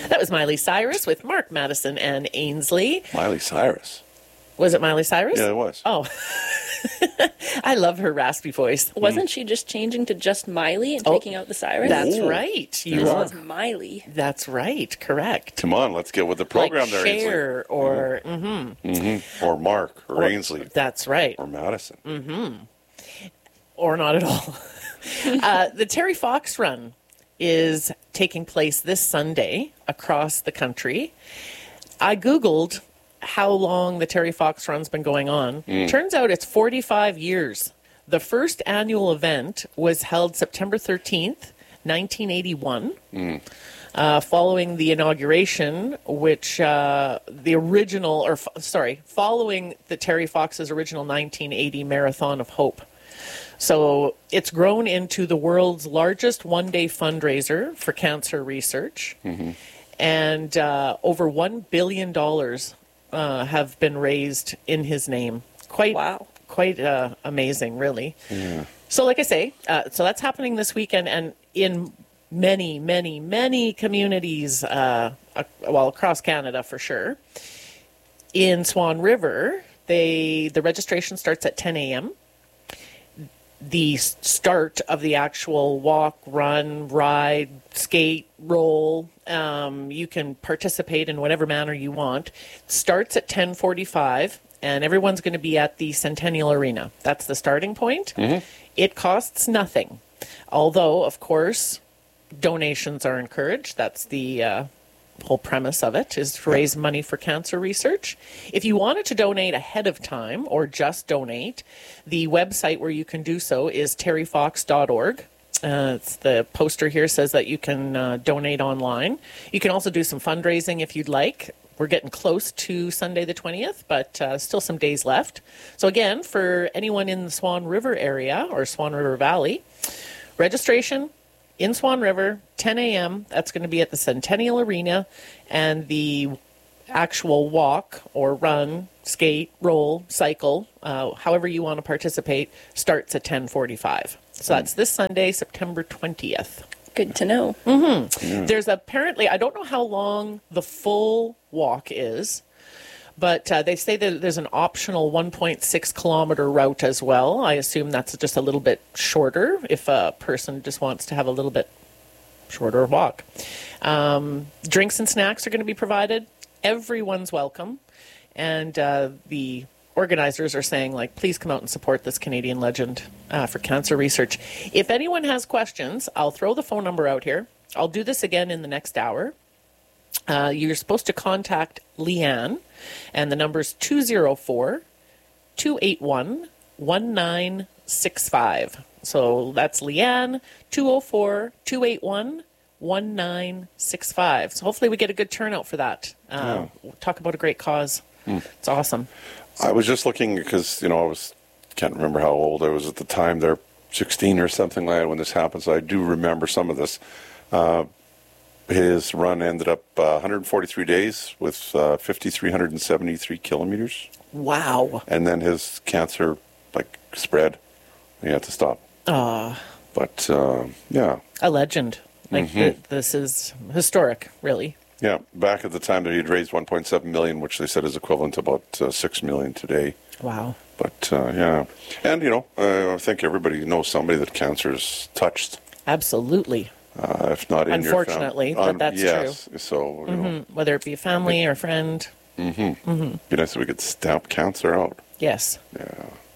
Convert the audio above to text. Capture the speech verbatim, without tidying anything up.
That was Miley Cyrus with Mark Madison and Ainsley. Miley Cyrus. Was it Miley Cyrus? Yeah, it was. Oh. I love her raspy voice. Wasn't mm. she just changing to just Miley and oh, taking out the Cyrus? That's Ooh. right. You are. Was Miley. That's right. Correct. Come on, let's get with the program like there, Cher Ainsley. or mm-hmm. Mm-hmm. Or Mark or, or Ainsley. That's right. Or Madison. Mm-hmm. Or not at all. uh, the Terry Fox Run is taking place this Sunday across the country. I Googled how long the Terry Fox Run's been going on. Mm. Turns out it's forty-five years. The first annual event was held September thirteenth, nineteen eighty-one, mm. uh, following the inauguration, which uh, the original, or f- sorry, following the Terry Fox's original nineteen eighty Marathon of Hope. So it's grown into the world's largest one-day fundraiser for cancer research, mm-hmm. and uh, over one billion dollars Uh, have been raised in his name. Quite, wow. quite uh, amazing, really. Yeah. So, like I say, uh, so that's happening this weekend, and in many, many, many communities, uh, uh, well, across Canada for sure. In Swan River, they the registration starts at ten a.m. The start of the actual walk, run, ride, skate, roll, um, you can participate in whatever manner you want. Starts at ten forty-five, and everyone's going to be at the Centennial Arena. That's the starting point. Mm-hmm. It costs nothing. Although, of course, donations are encouraged. That's the uh, whole premise of it, is to raise money for cancer research. If you wanted to donate ahead of time or just donate, the website where you can do so is terry fox dot org. Uh, it's the poster here says that you can uh, donate online. You can also do some fundraising if you'd like. We're getting close to Sunday the twentieth, but uh, still some days left. So again, for anyone in the Swan River area or Swan River Valley, registration in Swan River, ten a.m. That's going to be at the Centennial Arena, and the actual walk or run, skate, roll, cycle, uh, however you want to participate, starts at ten forty-five. So that's this Sunday, September twentieth. Good to know. Mm-hmm. Yeah. There's apparently, I don't know how long the full walk is, but uh, they say that there's an optional one point six kilometer route as well. I assume that's just a little bit shorter if a person just wants to have a little bit shorter walk. Um, drinks and snacks are going to be provided. Everyone's welcome. And uh, the organizers are saying, like, please come out and support this Canadian legend uh, for cancer research. If anyone has questions, I'll throw the phone number out here. I'll do this again in the next hour. Uh, you're supposed to contact Leanne, and the number's two oh four, two eight one, one nine six five. So that's Leanne, two oh four, two eight one, one nine six five. So hopefully we get a good turnout for that. Uh, yeah. We'll talk about a great cause. Mm. It's awesome. I was just looking because, you know, I was can't remember how old I was at the time. They're sixteen or something like that when this happened, so I do remember some of this. Uh, his run ended up uh, one hundred forty-three days with uh, five thousand three hundred seventy-three kilometers. Wow. And then his cancer, like, spread. He had to stop. Ah. Uh, but, uh, yeah. A legend. Like, mm-hmm. th- this is historic, really. Yeah, back at the time that he'd raised one point seven million dollars, which they said is equivalent to about uh, six million dollars today. Wow. But, uh, yeah. And, you know, uh, I think everybody knows somebody that cancer's touched. Absolutely. Uh, if not in your family. Unfortunately, but that's yes, true. So, you mm-hmm. know. Whether it be a family or friend. Mm-hmm. Mm-hmm. Be nice if we could stamp cancer out. Yes. Yeah.